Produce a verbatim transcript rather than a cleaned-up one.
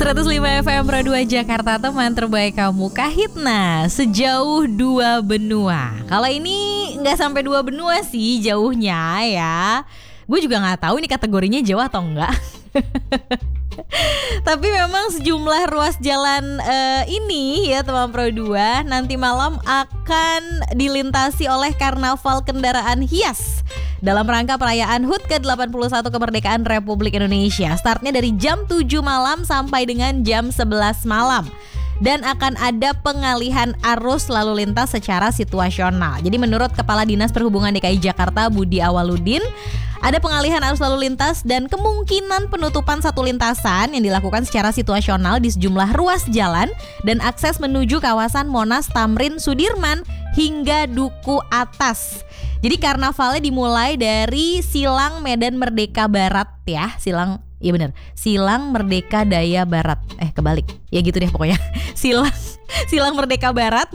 seratus lima F M Pro dua Jakarta, teman terbaik kamu. Kahitna sejauh dua benua. Kalau ini nggak sampai dua benua sih jauhnya ya. Gue juga nggak tahu ini kategorinya jauh atau enggak. Tapi memang sejumlah ruas jalan uh, ini ya teman Pro dua nanti malam akan dilintasi oleh karnaval kendaraan hias dalam rangka perayaan H U T ke delapan puluh satu kemerdekaan Republik Indonesia. Startnya dari jam tujuh malam sampai dengan jam sebelas malam. Dan akan ada pengalihan arus lalu lintas secara situasional. Jadi menurut Kepala Dinas Perhubungan D K I Jakarta Budi Awaludin, ada pengalihan arus lalu lintas dan kemungkinan penutupan satu lintasan yang dilakukan secara situasional di sejumlah ruas jalan dan akses menuju kawasan Monas, Tamrin, Sudirman hingga Duku Atas. Jadi karnavalnya dimulai dari Silang Medan Merdeka Barat ya, Silang Iya benar, Silang Merdeka Daya Barat. Eh kebalik, ya gitu deh pokoknya. Silang Silang Merdeka Barat